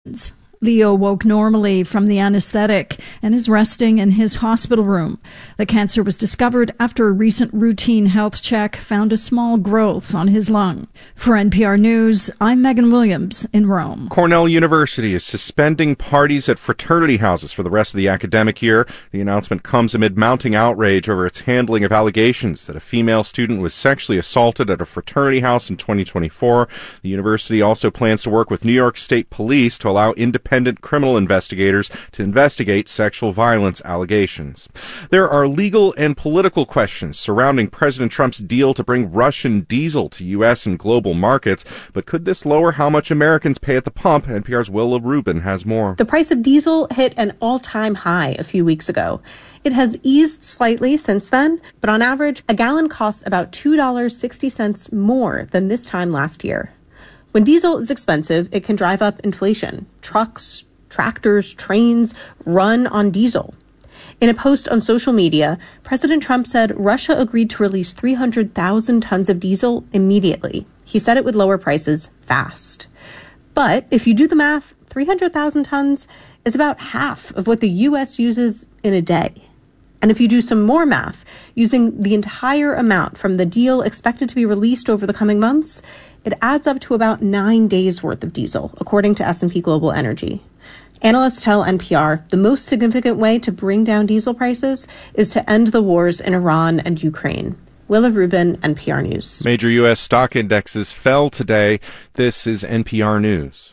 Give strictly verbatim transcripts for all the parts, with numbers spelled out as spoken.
Leo woke normally from the anesthetic and is resting in his hospital room. The cancer was discovered after a recent routine health check found a small growth on his lung. For N P R News, I'm Megan Williams in Rome. Cornell University is suspending parties at fraternity houses for the rest of the academic year. The announcement comes amid mounting outrage over its handling of allegations that a female student was sexually assaulted at a fraternity house in twenty twenty-four. The university also plans to work with New York State Police to allow independent Independent criminal investigators to investigate sexual violence allegations. There are legal and political questions surrounding President Trump's deal to bring Russian diesel to U S and global markets, but could this lower how much Americans pay at the pump? N P R's Willa Rubin has more. The price of diesel hit an all-time high a few weeks ago. It has eased slightly since then, but on average, a gallon costs about two dollars and sixty cents more than this time last year. When diesel is expensive, it can drive up inflation. Trucks, tractors, trains run on diesel. In a post on social media, President Trump said Russia agreed to release three hundred thousand tons of diesel immediately. He said it would lower prices fast. But if you do the math, three hundred thousand tons is about half of what the U S uses in a day. And if you do some more math, using the entire amount from the deal expected to be released over the coming months, it adds up to about nine days worth of diesel, according to S and P Global Energy. Analysts tell N P R the most significant way to bring down diesel prices is to end the wars in Iran and Ukraine. Willa Rubin, N P R News. Major U S stock indexes fell today. This is N P R News.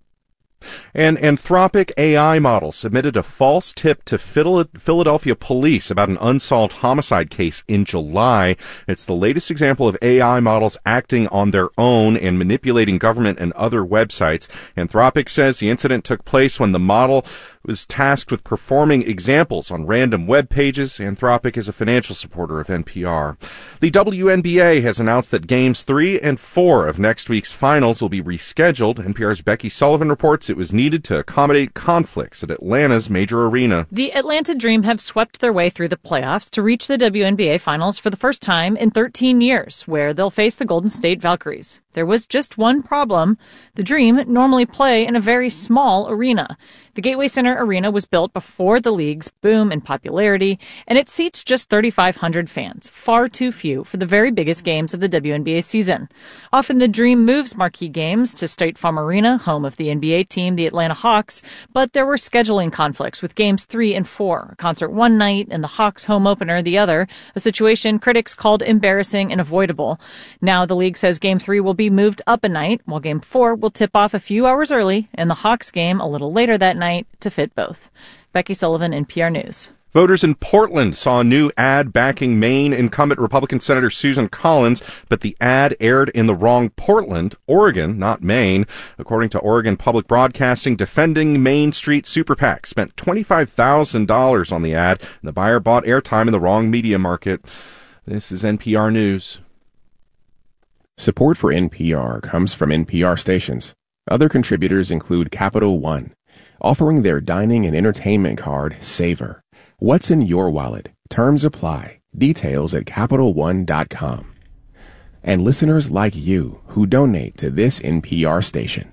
An Anthropic A I model submitted a false tip to Philadelphia police about an unsolved homicide case in July. It's the latest example of A I models acting on their own and manipulating government and other websites. Anthropic says the incident took place when the model was tasked with performing examples on random web pages. Anthropic is a financial supporter of N P R. The W N B A has announced that games three and four of next week's finals will be rescheduled. N P R's Becky Sullivan reports it was needed to accommodate conflicts at Atlanta's major arena. The Atlanta Dream have swept their way through the playoffs to reach the W N B A finals for the first time in thirteen years, where they'll face the Golden State Valkyries. There was just one problem. The Dream normally play in a very small arena. The Gateway Center Arena was built before the league's boom in popularity, and it seats just thirty-five hundred fans, far too few for the very biggest games of the W N B A season. Often the Dream moves marquee games to State Farm Arena, home of the N B A team, the Atlanta Hawks, but there were scheduling conflicts with games three and four, a concert one night and the Hawks home opener the other, a situation critics called embarrassing and avoidable. Now the league says game three will be moved up a night, while game four will tip off a few hours early, and the Hawks game a little later that night to fit both. Becky Sullivan, N P R News. Voters in Portland saw a new ad backing Maine incumbent Republican Senator Susan Collins, but the ad aired in the wrong Portland, Oregon, not Maine. According to Oregon Public Broadcasting, Defending Main Street Super PAC spent twenty-five thousand dollars on the ad, and the buyer bought airtime in the wrong media market. This is N P R News. Support for N P R comes from N P R stations. Other contributors include Capital One, offering their dining and entertainment card, Savor. What's in your wallet? Terms apply. Details at Capital One dot com. And listeners like you who donate to this N P R station.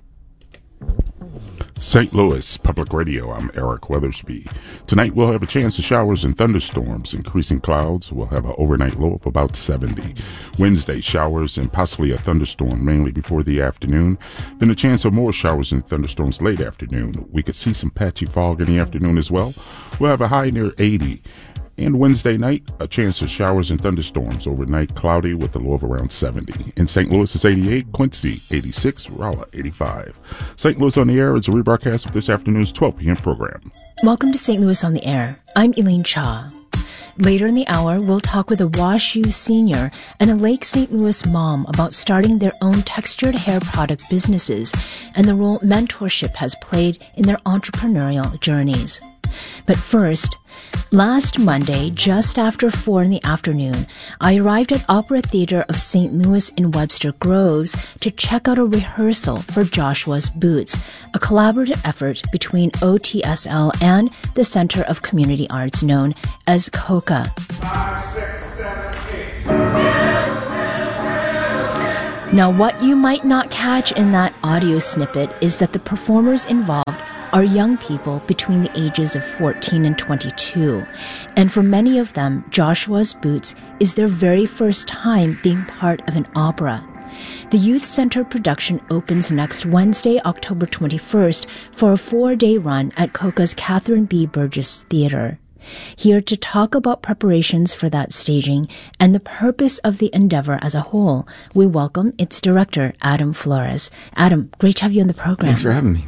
Saint Louis Public Radio, I'm Eric Weathersby. Tonight we'll have a chance of showers and thunderstorms, increasing clouds. We'll have an overnight low of about seventy. Wednesday, showers and possibly a thunderstorm, mainly before the afternoon. Then a chance of more showers and thunderstorms late afternoon. We could see some patchy fog in the afternoon as well. We'll have a high near eighty. And Wednesday night, a chance of showers and thunderstorms. Overnight, cloudy with a low of around seventy. In Saint Louis, it's eighty-eight. Quincy, eighty-six. Rolla, eighty-five. Saint Louis on the Air is a rebroadcast of this afternoon's twelve p.m. program. Welcome to Saint Louis on the Air. I'm Elaine Cha. Later in the hour, we'll talk with a Wash U senior and a Lake Saint Louis mom about starting their own textured hair product businesses and the role mentorship has played in their entrepreneurial journeys. But first, last Monday, just after four in the afternoon, I arrived at Opera Theater of Saint Louis in Webster Groves to check out a rehearsal for Joshua's Boots, a collaborative effort between O T S L and the Center of Community Arts known as COCA. Five, six, seven, eight. Now, what you might not catch in that audio snippet is that the performers involved are young people between the ages of fourteen and twenty-two. And for many of them, Joshua's Boots is their very first time being part of an opera. The Youth Center production opens next Wednesday, October twenty-first, for a four-day run at Coca's Catherine B. Burgess Theater. Here to talk about preparations for that staging and the purpose of the endeavor as a whole, we welcome its director, Adam Flores. Adam, great to have you on the program. Thanks for having me.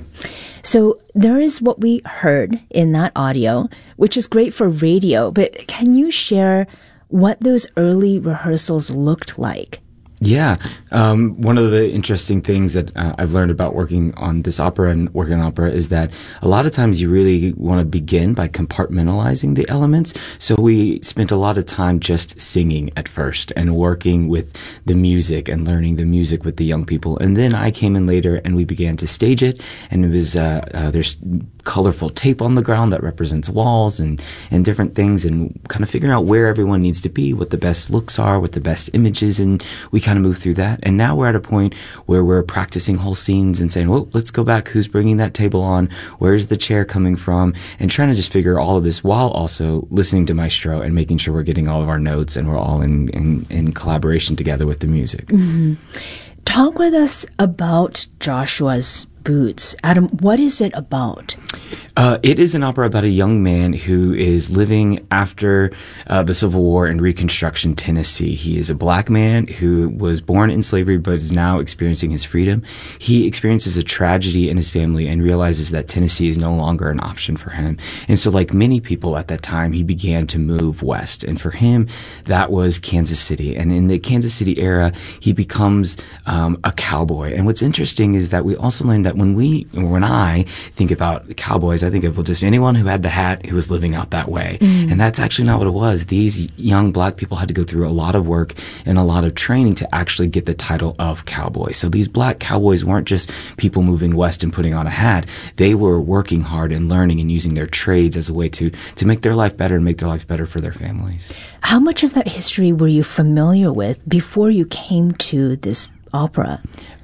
So there is what we heard in that audio, which is great for radio, but can you share what those early rehearsals looked like? Yeah. Um, one of the interesting things that uh, I've learned about working on this opera and working on opera is that a lot of times you really want to begin by compartmentalizing the elements. So we spent a lot of time just singing at first and working with the music and learning the music with the young people. And then I came in later and we began to stage it. And it was, uh, uh, there's colorful tape on the ground that represents walls and, and different things, and kind of figuring out where everyone needs to be, what the best looks are, what the best images, and we kind of move through that. And now we're at a point where we're practicing whole scenes and saying, well, let's go back. Who's bringing that table on? Where's the chair coming from? And trying to just figure all of this while also listening to Maestro and making sure we're getting all of our notes and we're all in, in, in collaboration together with the music. Mm-hmm. Talk with us about Joshua's Boots. Adam, what is it about? Uh, it is an opera about a young man who is living after uh, the Civil War in Reconstruction, Tennessee. He is a black man who was born in slavery but is now experiencing his freedom. He experiences a tragedy in his family and realizes that Tennessee is no longer an option for him. And so, like many people at that time, he began to move west. And for him, that was Kansas City. And in the Kansas City era, he becomes um, a cowboy. And what's interesting is that we also learned that when we, when I think about cowboys, I think of well, just anyone who had the hat who was living out that way. Mm. And that's actually not what it was. These young black people had to go through a lot of work and a lot of training to actually get the title of cowboy. So these black cowboys weren't just people moving west and putting on a hat. They were working hard and learning and using their trades as a way to, to make their life better and make their life better for their families. How much of that history were you familiar with before you came to this opera?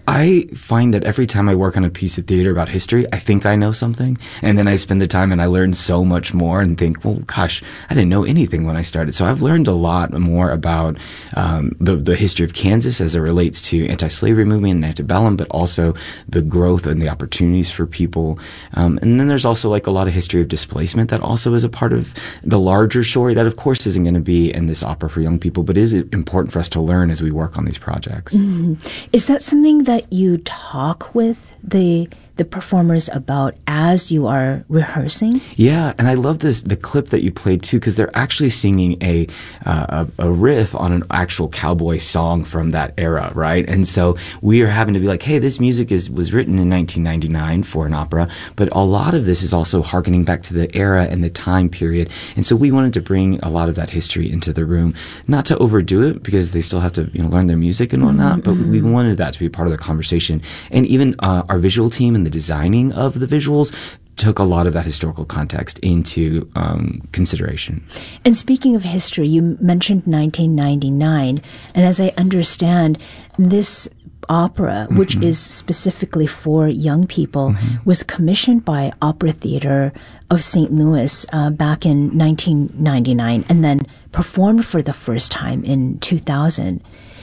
I find that every time I work on a piece of theater about history, I think I know something, and then I spend the time and I learn so much more and think, well, gosh, I didn't know anything when I started. So I've learned a lot more about um, the, the history of Kansas as it relates to anti-slavery movement and antebellum, but also the growth and the opportunities for people. Um, and then there's also like a lot of history of displacement that also is a part of the larger story that, of course, isn't going to be in this opera for young people, but is important for us to learn as we work on these projects. Mm-hmm. Is that something that you talk with the the performers about as you are rehearsing? Yeah, and I love this the clip that you played too, because they're actually singing a, uh, a a riff on an actual cowboy song from that era, right? And so we are having to be like, hey, this music is was written in nineteen ninety-nine for an opera, but a lot of this is also harkening back to the era and the time period. And so we wanted to bring a lot of that history into the room, not to overdo it because they still have to you know learn their music and whatnot, mm-hmm. but we wanted that to be part of the conversation. And even uh, our visual team and the designing of the visuals took a lot of that historical context into um, consideration. And speaking of history, you mentioned nineteen ninety-nine, and as I understand, this opera, which mm-hmm. is specifically for young people, mm-hmm. was commissioned by Opera Theater of Saint Louis uh, back in nineteen ninety-nine, and then performed for the first time in two thousand.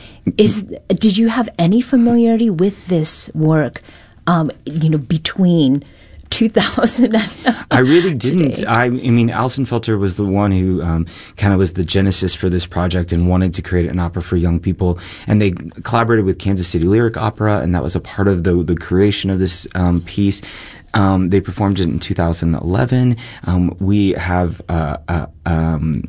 Is did you have any familiarity with this work? Um, you know, between two thousand and I really didn't. Today. I, I mean, Alison Felter was the one who um, kind of was the genesis for this project and wanted to create an opera for young people. And they collaborated with Kansas City Lyric Opera, and that was a part of the the creation of this um, piece. Um, they performed it in two thousand eleven. Um, we have uh, uh, um,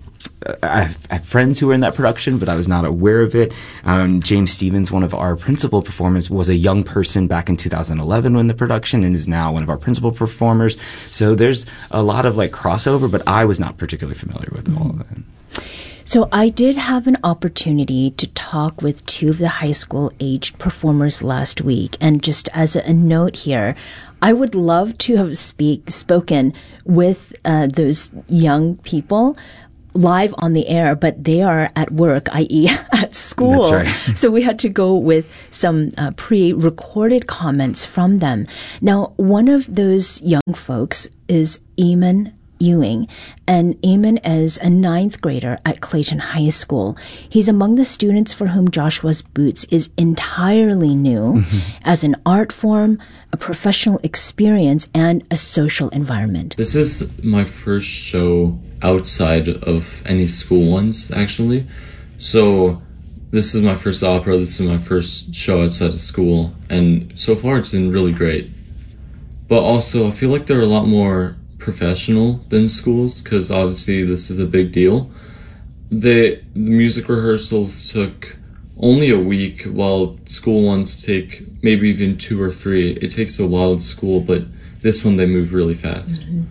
I have, I have friends who were in that production, but I was not aware of it. Um, James Stevens, one of our principal performers, was a young person back in two thousand eleven when the production, and is now one of our principal performers. So there's a lot of like crossover, but I was not particularly familiar with mm-hmm. all of it. So I did have an opportunity to talk with two of the high school aged performers last week, and just as a note here, I would love to have speak spoken with uh, those young people live on the air, but they are at work, that is at school. That's right. So we had to go with some uh, pre-recorded comments from them. Now, one of those young folks is Eamon Ewing, and Eamon is a ninth grader at Clayton High School. He's among the students for whom Joshua's Boots is entirely new mm-hmm. as an art form, a professional experience, and a social environment. This is my first show outside of any school ones, actually. So this is my first opera, this is my first show outside of school, and so far it's been really great. But also, I feel like they're a lot more professional than schools, because obviously this is a big deal. The, the music rehearsals took only a week, while school ones take maybe even two or three. It takes a while at school, but this one they move really fast. Mm-hmm.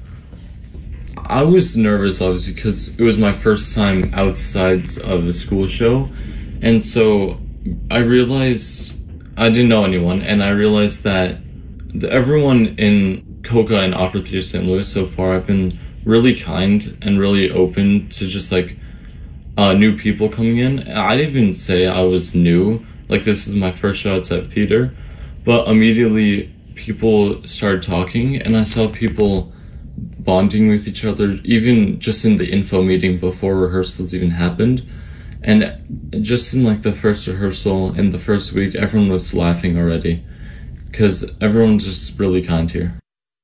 I was nervous, obviously, because it was my first time outside of a school show, and so I realized I didn't know anyone, and I realized that the, everyone in Coca and Opera Theater Saint Louis so far have been really kind and really open to just like uh, new people coming in. I didn't even say I was new, like this is my first show outside of theater, but immediately people started talking and I saw people bonding with each other, even just in the info meeting before rehearsals even happened. And just in like the first rehearsal in the first week, everyone was laughing already, because everyone's just really kind here.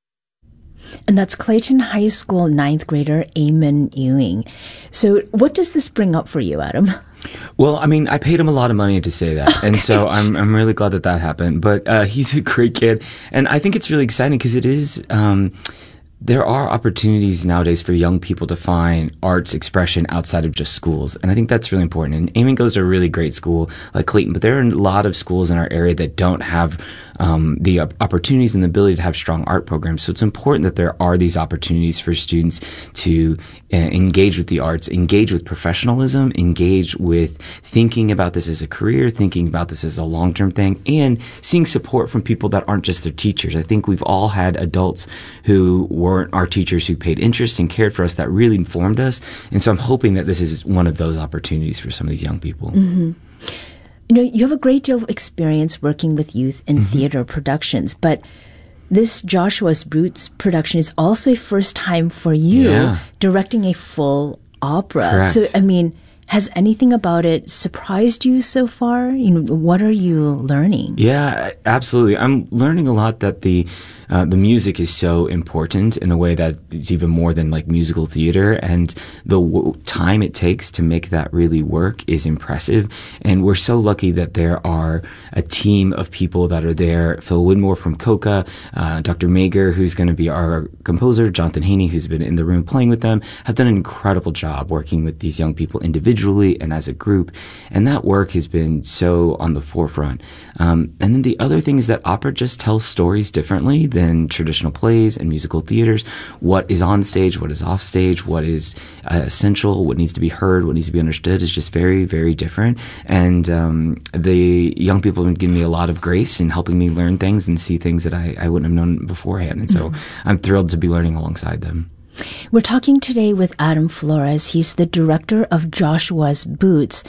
And that's Clayton High School ninth grader Eamon Ewing. So what does this bring up for you, Adam? Well, I mean, I paid him a lot of money to say that, okay. And so I'm I'm really glad that that happened. But uh, he's a great kid, and I think it's really exciting because it is. Um, There are opportunities nowadays for young people to find arts expression outside of just schools. And I think that's really important. And Eamon goes to a really great school like Clayton, but there are a lot of schools in our area that don't have um, the opportunities and the ability to have strong art programs. So it's important that there are these opportunities for students to uh, engage with the arts, engage with professionalism, engage with thinking about this as a career, thinking about this as a long-term thing, and seeing support from people that aren't just their teachers. I think we've all had adults who weren't our teachers who paid interest and cared for us that really informed us. And so I'm hoping that this is one of those opportunities for some of these young people. Mm-hmm. You know, you have a great deal of experience working with youth in mm-hmm. theater productions, but this Joshua's Boots production is also a first time for you yeah. directing a full opera. Correct. So, I mean, has anything about it surprised you so far? You know, what are you learning? Yeah, absolutely. I'm learning a lot that the uh, the music is so important in a way that it's even more than like musical theater, and the w- time it takes to make that really work is impressive. And we're so lucky that there are a team of people that are there. Phil Widmore from Coca, uh, Doctor Mager, who's going to be our composer, Jonathan Haney, who's been in the room playing with them, have done an incredible job working with these young people individually and as a group. And that work has been so on the forefront. Um, and then the other thing is that opera just tells stories differently than traditional plays and musical theaters. What is on stage, what is off stage, what is uh, essential, what needs to be heard, what needs to be understood is just very, very different. And um, the young people have been giving me a lot of grace and helping me learn things and see things that I, I wouldn't have known beforehand. And so mm-hmm. I'm thrilled to be learning alongside them. We're talking today with Adam Flores. He's the director of Joshua's Boots,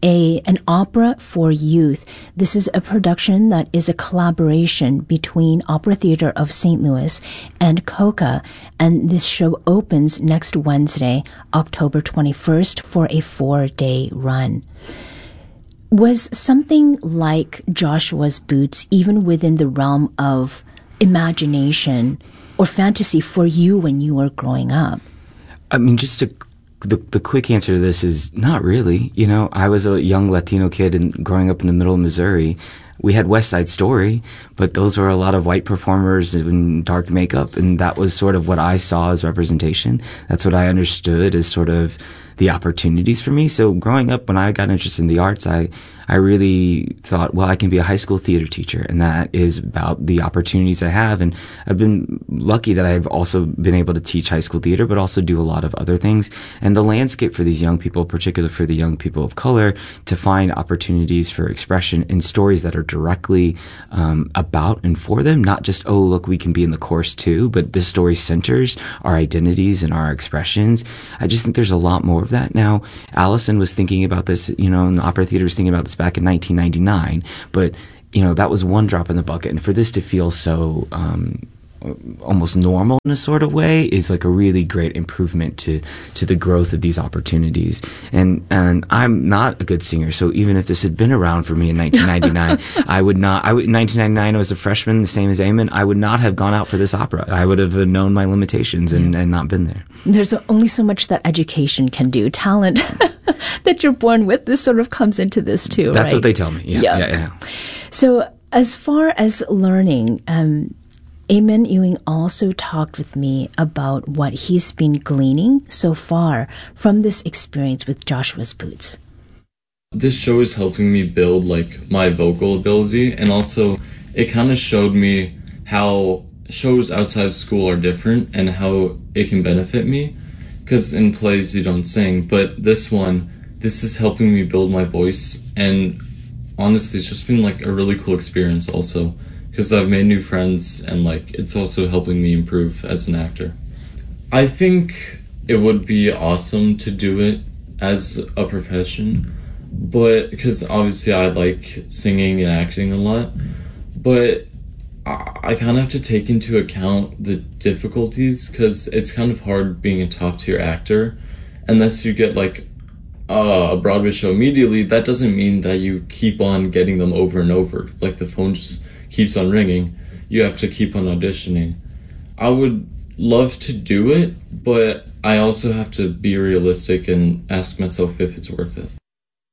a an opera for youth. This is a production that is a collaboration between Opera Theater of Saint Louis and Coca, and this show opens next Wednesday, October twenty-first, for a four-day run. Was something like Joshua's Boots even within the realm of imagination or fantasy for you when you were growing up? I mean, just to The, the quick answer to this is not really. You know, I was a young Latino kid and growing up in the middle of Missouri. We had West Side Story, but those were a lot of white performers in dark makeup, and that was sort of what I saw as representation. That's what I understood as sort of the opportunities for me. So growing up, when I got interested in the arts, I, I really thought, well, I can be a high school theater teacher, and that is about the opportunities I have. And I've been lucky that I've also been able to teach high school theater, but also do a lot of other things. And the landscape for these young people, particularly for the young people of color, to find opportunities for expression in stories that are directly um, about and for them, not just, oh, look, we can be in the chorus too, but this story centers our identities and our expressions. I just think there's a lot more of that. Now, Allison was thinking about this, you know, and the Opera Theater was thinking about this back in nineteen ninety-nine, but, you know, that was one drop in the bucket. And for this to feel so um, almost normal in a sort of way is like a really great improvement to to the growth of these opportunities. And and I'm not a good singer, so even if this had been around for me in nineteen ninety-nine, I would not. I would in nineteen ninety-nine I was a freshman, the same as Eamon. I would not have gone out for this opera. I would have known my limitations and, and not been there. There's only so much that education can do. Talent that you're born with, this sort of comes into this too. That's right? what they tell me. Yeah, yeah, yeah. yeah. So as far as learning, um, Eamon Ewing also talked with me about what he's been gleaning so far from this experience with Joshua's Boots. This show is helping me build like my vocal ability, and also it kind of showed me how shows outside of school are different and how it can benefit me, because in plays you don't sing, but this one, this is helping me build my voice, and honestly it's just been like a really cool experience also, because I've made new friends and like it's also helping me improve as an actor. I think it would be awesome to do it as a profession, but because obviously I like singing and acting a lot, but I kind of have to take into account the difficulties, because it's kind of hard being a top tier actor. Unless you get like uh, a Broadway show immediately, that doesn't mean that you keep on getting them over and over. Like the phone just keeps on ringing. You have to keep on auditioning. I would love to do it, but I also have to be realistic and ask myself if it's worth it.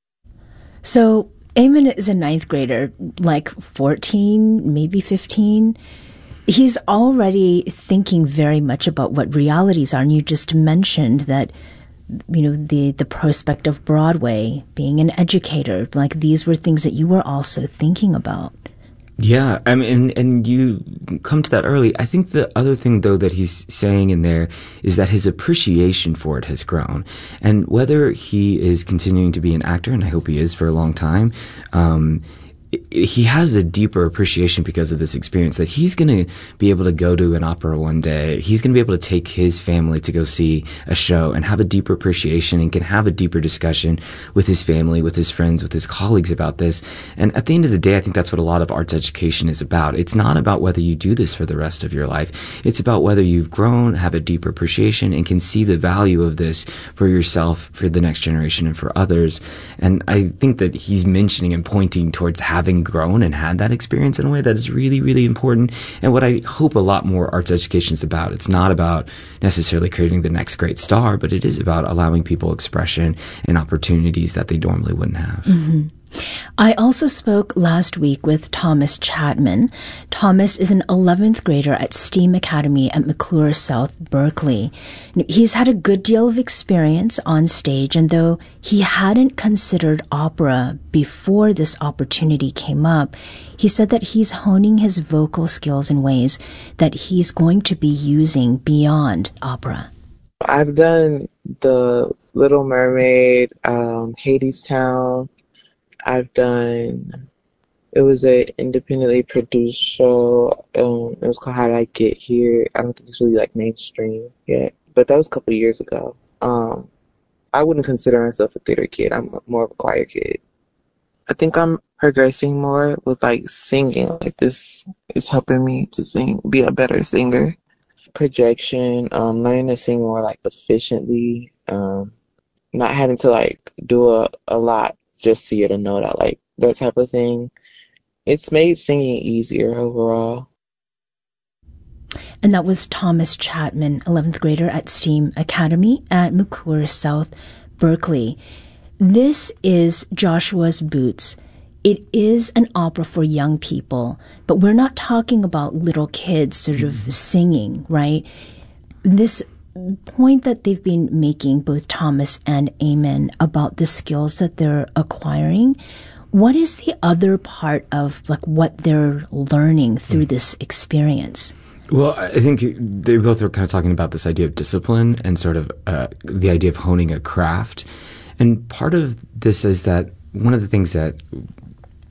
So Eamon is a ninth grader, like fourteen, maybe fifteen. He's already thinking very much about what realities are. And you just mentioned that, you know, the, the prospect of Broadway, being an educator, like these were things that you were also thinking about. Yeah, I mean, and, and you come to that early. I think the other thing, though, that he's saying in there is that his appreciation for it has grown. And whether he is continuing to be an actor, and I hope he is for a long time, um, he has a deeper appreciation because of this experience that he's going to be able to go to an opera one day. He's going to be able to take his family to go see a show and have a deeper appreciation and can have a deeper discussion with his family, with his friends, with his colleagues about this. And at the end of the day, I think that's what a lot of arts education is about. It's not about whether you do this for the rest of your life. It's about whether you've grown, have a deeper appreciation, and can see the value of this for yourself, for the next generation, and for others. And I think that he's mentioning and pointing towards how having grown and had that experience in a way that is really, really important. And what I hope a lot more arts education is about, it's not about necessarily creating the next great star, but it is about allowing people expression and opportunities that they normally wouldn't have. Mm-hmm. I also spoke last week with Thomas Chapman. Thomas is an eleventh grader at STEAM Academy at McCluer South, Berkeley. He's had a good deal of experience on stage, and though he hadn't considered opera before this opportunity came up, he said that he's honing his vocal skills in ways that he's going to be using beyond opera. I've done The Little Mermaid, um, Hadestown. I've done, it was an independently produced show. Um, it was called How Did I Get Here? I don't think it's really like mainstream yet, but that was a couple of years ago. Um, I wouldn't consider myself a theater kid. I'm more of a choir kid. I think I'm progressing more with like singing. Like this is helping me to sing, be a better singer. Projection, um, learning to sing more like efficiently, um, not having to like do a, a lot just to get a note out, like that type of thing. It's made singing easier overall. And that was Thomas Chapman, eleventh grader at STEAM Academy at McCluer South, Berkeley. This is Joshua's Boots. It is an opera for young people, but we're not talking about little kids sort of mm-hmm. singing, right? This point that they've been making, both Thomas and Eamon, about the skills that they're acquiring, what is the other part of like what they're learning through mm. this experience? Well, I think they both are kind of talking about this idea of discipline and sort of uh, the idea of honing a craft. And part of this is that one of the things that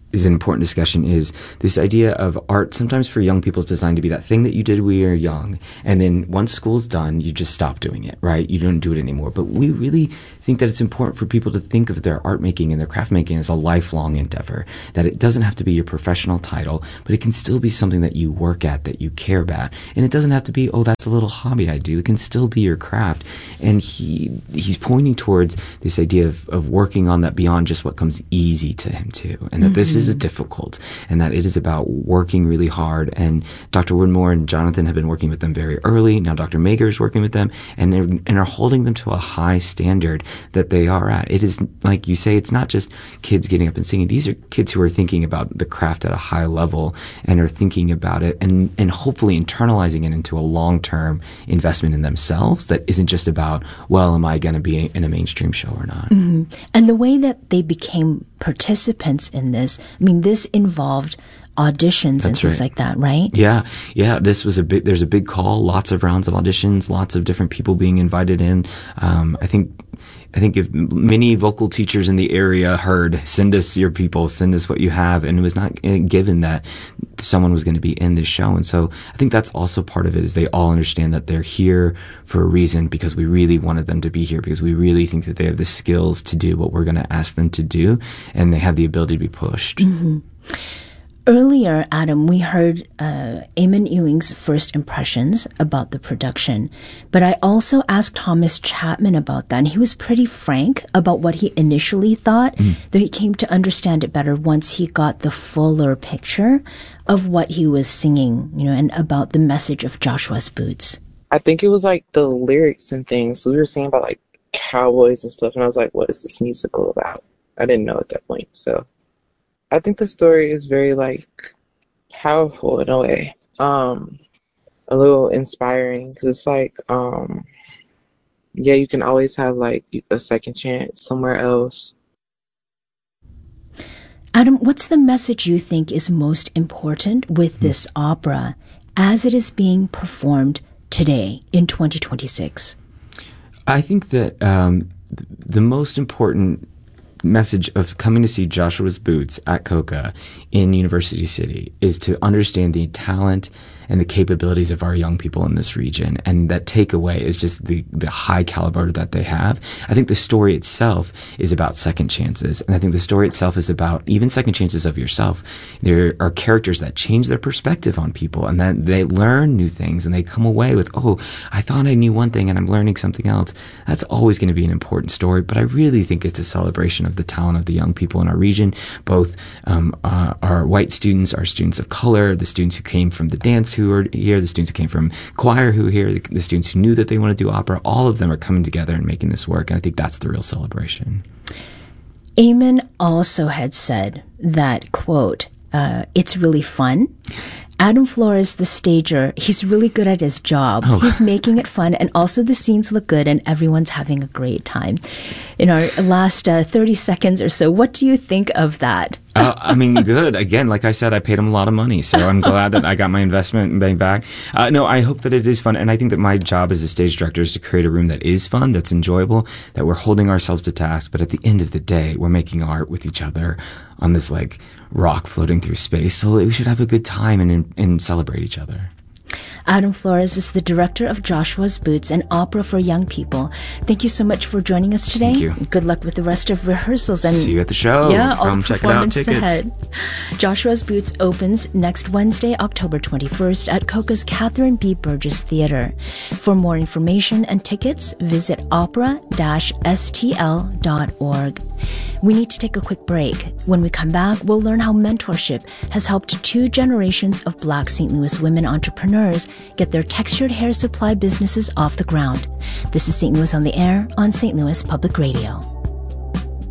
is an important discussion is this idea of art sometimes for young people is designed to be that thing that you did when you were young, and then once school's done, you just stop doing it, right? You don't do it anymore. But we really think that it's important for people to think of their art making and their craft making as a lifelong endeavor, that it doesn't have to be your professional title, but it can still be something that you work at, that you care about. And it doesn't have to be, oh, that's a little hobby I do. It can still be your craft. And he he's pointing towards this idea of, of working on that beyond just what comes easy to him too, and that mm-hmm. this is difficult, and that it is about working really hard. And Doctor Woodmore and Jonathan have been working with them very early. Now Doctor Mager is working with them, and and are holding them to a high standard that they are at. It is, like you say, it's not just kids getting up and singing. These are kids who are thinking about the craft at a high level and are thinking about it and, and hopefully internalizing it into a long-term investment in themselves that isn't just about, well, am I going to be in a mainstream show or not? Mm-hmm. And the way that they became participants in this, I mean, this involved auditions That's and things right. like that, right? Yeah, yeah. This was a big. There's a big call. Lots of rounds of auditions. Lots of different people being invited in. Um, I think. I think if many vocal teachers in the area heard, send us your people, send us what you have, and it was not given that someone was going to be in this show. And so I think that's also part of it, is they all understand that they're here for a reason, because we really wanted them to be here, because we really think that they have the skills to do what we're going to ask them to do, and they have the ability to be pushed. Mm-hmm. Earlier, Adam, we heard uh, Eamon Ewing's first impressions about the production, but I also asked Thomas Chapman about that, and he was pretty frank about what he initially thought, mm. though he came to understand it better once he got the fuller picture of what he was singing, you know, and about the message of Joshua's Boots. I think it was like the lyrics and things. So we were singing about like cowboys and stuff, and I was like, what is this musical about? I didn't know at that point, so... I think the story is very, like, powerful in a way. Um, a little inspiring, because it's like, um, yeah, you can always have, like, a second chance somewhere else. Adam, what's the message you think is most important with this opera as it is being performed today in twenty twenty-six? I think that um, the most important message of coming to see Joshua's Boots at COCA in University City is to understand the talent and the capabilities of our young people in this region. And that takeaway is just the, the high caliber that they have. I think the story itself is about second chances. And I think the story itself is about even second chances of yourself. There are characters that change their perspective on people, and that they learn new things, and they come away with, oh, I thought I knew one thing and I'm learning something else. That's always going to be an important story. But I really think it's a celebration of the talent of the young people in our region, both um, uh, our white students, our students of color, the students who came from the dance who are here, the students who came from choir who are here, the, the students who knew that they want to do opera. All of them are coming together and making this work, and I think that's the real celebration. Eamon also had said that, quote, uh, it's really fun. Adam Flores, the stager, he's really good at his job. Oh. He's making it fun, and also the scenes look good, and everyone's having a great time. In our last uh, thirty seconds or so, what do you think of that? uh, I mean, good. Again, like I said, I paid him a lot of money, so I'm glad that I got my investment back. Uh, no, I hope that it is fun, and I think that my job as a stage director is to create a room that is fun, that's enjoyable, that we're holding ourselves to task, but at the end of the day, we're making art with each other on this, like, rock floating through space, so we should have a good time and, and celebrate each other. Adam Flores is the director of Joshua's Boots, an opera for young people. Thank you so much for joining us today. Thank you. Good luck with the rest of rehearsals. And see you at the show. Yeah, Come check it out. Tickets. Ahead. Joshua's Boots opens next Wednesday, October twenty-first at COCA's Catherine B. Burgess Theater. For more information and tickets, visit opera dash s t l dot org. We need to take a quick break. When we come back, we'll learn how mentorship has helped two generations of Black Saint Louis women entrepreneurs get their textured hair supply businesses off the ground. This is Saint Louis on the Air on Saint Louis Public Radio.